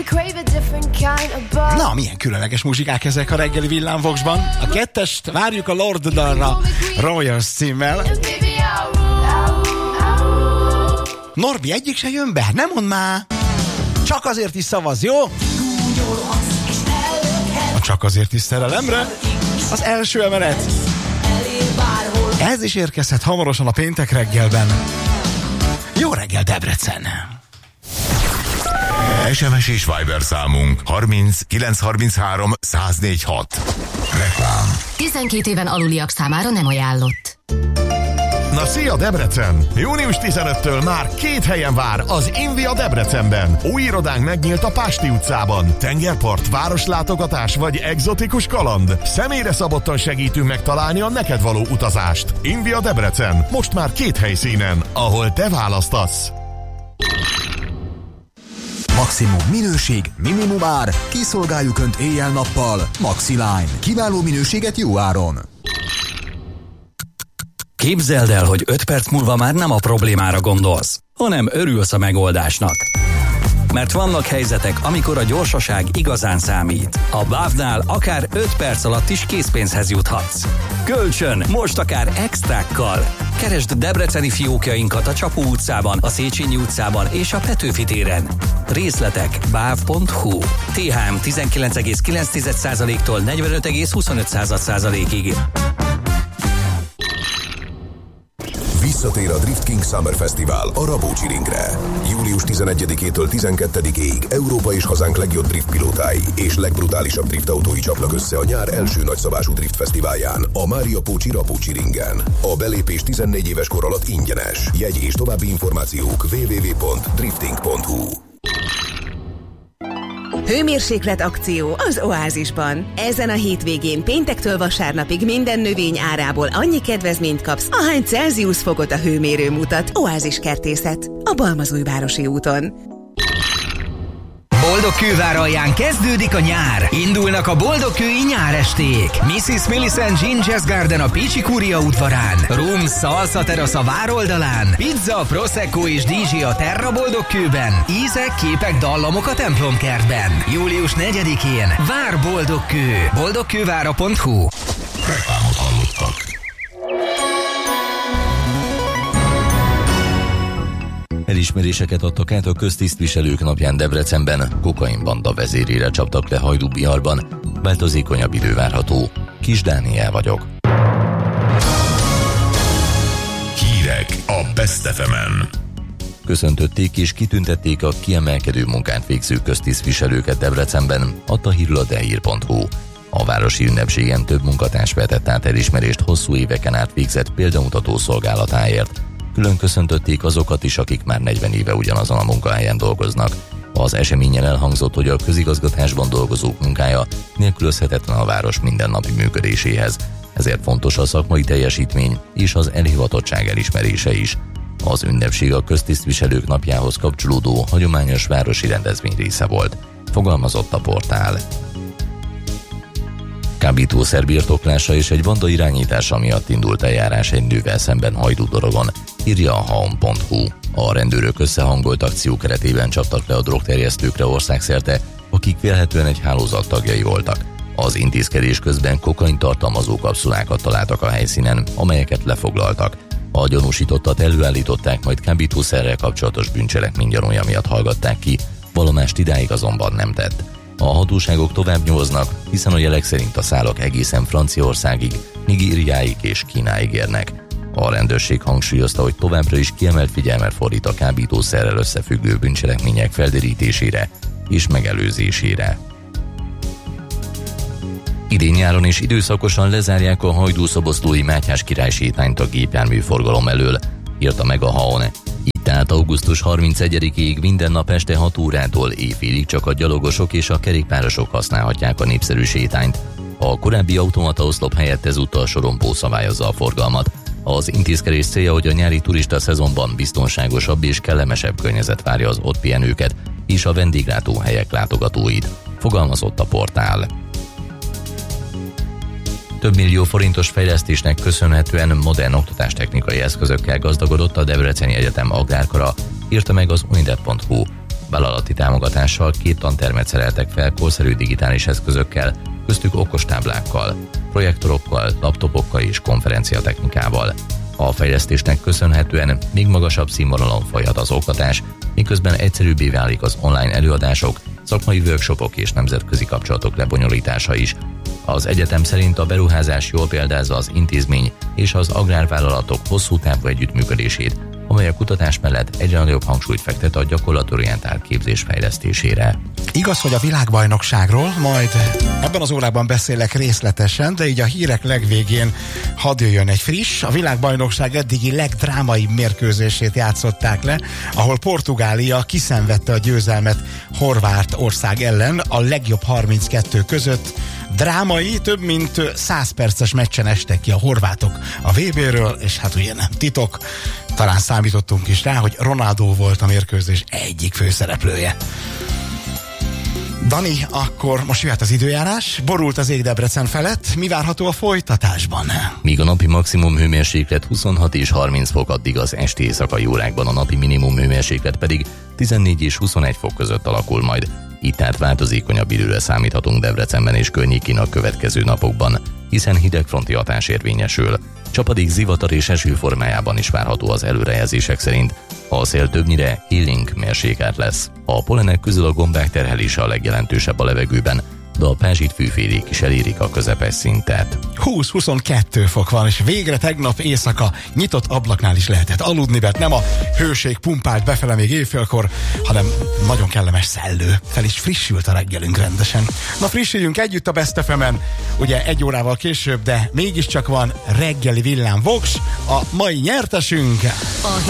Na, milyen különleges muzsikák ezek a reggeli villámvoxban. A kettest várjuk a Lord dalra Royals címmel. Norbi, egyik se jön be, nem mondd már! Csak azért is szavaz, jó? A csak azért is szerelemre az első emelet. Ez is érkezhet hamarosan a péntek reggelben. Jó reggel, Debrecen! SMS és Viber számunk 30 933 1046. Reklám. 12 éven aluliak számára nem ajánlott. Na szia Debrecen! Június 15-től már 2 helyen vár az Invia Debrecenben. Új irodánk megnyílt a Pásti utcában. Tengerpart, városlátogatás vagy egzotikus kaland. Személyre szabottan segítünk megtalálni a neked való utazást. Invia Debrecen. Most már 2 helyszínen, ahol te választasz. Maximum minőség, minimum ár, kiszolgáljuk Önt éjjel-nappal. Maxiline. Kiváló minőséget jó áron. Képzeld el, hogy 5 perc múlva már nem a problémára gondolsz, hanem örülsz a megoldásnak. Mert vannak helyzetek, amikor a gyorsaság igazán számít. A BAV-nál akár 5 perc alatt is készpénzhez juthatsz. Kölcsön, most akár extrákkal. Keresd debreceni fiókjainkat a Csapó utcában, a Széchenyi utcában és a Petőfi téren. Részletek bav.hu. THM 19,9%-tól 45,25%-ig. Visszatér a Drift King Summer Festival a Rabócsi ringre. Július 11-től 12-ig Európa és hazánk legjobb drift pilótái és legbrutálisabb driftautói csapnak össze a nyár első nagyszabású drift fesztiválján, a Mária Pócsi Rabócsi ringen. A belépés 14 éves kor alatt ingyenes. Jegy és további információk www.drifting.hu. Hőmérséklet akció az Oázisban. Ezen a hétvégén péntektől vasárnapig minden növény árából annyi kedvezményt kapsz, ahány Celsius fokot a hőmérő mutat. Oázis kertészet a Balmazújvárosi úton. Boldogkőváralján kezdődik a nyár. Indulnak a boldogkői nyáresték. Mrs. Millicent Gin Jazz Garden a Pécsi Kúria udvarán. Room Salsa Terasz a vároldalán. Pizza, Prosecco és DJ a Terra Boldogkőben. Ízek, képek, dallamok a templomkertben. Július 4-én vár Boldogkő. Boldogkővára.hu. Reklámot hallottak. Elismeréseket adtak át a köztisztviselők napján Debrecenben, kokainbanda vezérére csaptak le Hajdú-Biharban, változékonyabb idő várható. Kis Dániel vagyok. Hírek a Best FM-en. Köszöntötték és kitüntették a kiemelkedő munkát végző köztisztviselőket Debrecenben, adta hírül a dehír.hu. A városi ünnepségen több munkatárs vetett át elismerést hosszú éveken át végzett példamutató szolgálatáért. Külön köszöntötték azokat is, akik már 40 éve ugyanazon a munkahelyen dolgoznak. Az eseményen elhangzott, hogy a közigazgatásban dolgozók munkája nélkülözhetetlen a város mindennapi működéséhez. Ezért fontos a szakmai teljesítmény és az elhivatottság elismerése is. Az ünnepség a köztisztviselők napjához kapcsolódó hagyományos városi rendezvény része volt, fogalmazott a portál. Kábítószer birtoklása és egy banda irányítása miatt indult eljárás egy nővel szemben Hajdú-Dorogon, írja a haon.hu. A rendőrök összehangolt akció keretében csaptak le a drogterjesztőkre országszerte, akik vélhetően egy hálózat tagjai voltak. Az intézkedés közben kokain tartalmazó kapszulákat találtak a helyszínen, amelyeket lefoglaltak. A gyanúsítottat előállították, majd kábítószerrel kapcsolatos bűncselekmény gyanúja miatt hallgatták ki, vallomást idáig azonban nem tett. A hatóságok tovább nyomoznak, hiszen a jelek szerint a szálak egészen Franciaországig, Nigériáig és Kínáig érnek. A rendőrség hangsúlyozta, hogy továbbra is kiemelt figyelmet fordít a kábítószerrel összefüggő bűncselekmények felderítésére és megelőzésére. Idén nyáron és időszakosan lezárják a Hajdú-Szoboszlói Mátyás király sétányt a gépjárműforgalom elől, írta meg a Haon. Így tehát augusztus 31-ig minden nap este 6 órától éjfélig csak a gyalogosok és a kerékpárosok használhatják a népszerű sétányt. A korábbi automata oszlop helyett ezúttal sorompó szabályozza a forgalmat. Az intézkedés célja, hogy a nyári turista szezonban biztonságosabb és kellemesebb környezet várja az ott pihenőket és a vendéglátóhelyek látogatóit, fogalmazott a portál. Több millió forintos fejlesztésnek köszönhetően modern oktatástechnikai eszközökkel gazdagodott a Debreceni Egyetem agrárkara, írta meg az unidet.hu. Vállalati támogatással 2 tantermet szereltek fel korszerű digitális eszközökkel, köztük okostáblákkal, projektorokkal, laptopokkal és konferenciatechnikával. A fejlesztésnek köszönhetően még magasabb színvonalon folyhat az oktatás, miközben egyszerűbbé válik az online előadások, szakmai workshopok és nemzetközi kapcsolatok lebonyolítása is. Az egyetem szerint a beruházás jól példázza az intézmény és az agrárvállalatok hosszú távú együttműködését, amely a kutatás mellett egyre nagyobb hangsúlyt fektet a gyakorlatorientált képzés fejlesztésére. Igaz, hogy a világbajnokságról majd ebben az órában beszélek részletesen, de így a hírek legvégén hadd jöjjön egy friss. A világbajnokság eddigi legdrámaibb mérkőzését játszották le, ahol Portugália kiszenvedte a győzelmet Horvátország ellen a legjobb 32 között. Drámai, több mint 100 perces meccsen estek ki a horvátok a VB-ről, és hát ugye nem titok, talán számítottunk is rá, hogy Ronaldo volt a mérkőzés egyik főszereplője. Dani, akkor most jöhet az időjárás, borult az ég Debrecen felett, mi várható a folytatásban? Míg a napi maximum hőmérséklet 26 és 30 fok, addig az esti éjszakai órákban a napi minimum hőmérséklet pedig 14 és 21 fok között alakul majd. Itt tehát változékonyabb időre számíthatunk Debrecenben és környékén a következő napokban, hiszen hidegfronti hatás érvényesül. Csapadék, zivatar és eső formájában is várható az előrejelzések szerint. A szél többnyire élénk mérsékelt lesz. A pollenek közül a gombák terhelése a legjelentősebb a levegőben, de a pázsit fűfélék is elérik a közepes szintet. 20-22 fok van, és végre tegnap éjszaka nyitott ablaknál is lehetett aludni, mert nem a hőség pumpált befele még éjfélkor, hanem nagyon kellemes szellő. Fel is frissült a reggelünk rendesen. Na, frissüljünk együtt a Best FM-en, ugye 1 órával később, de mégiscsak van reggeli villám Vox, a mai nyertesünk. A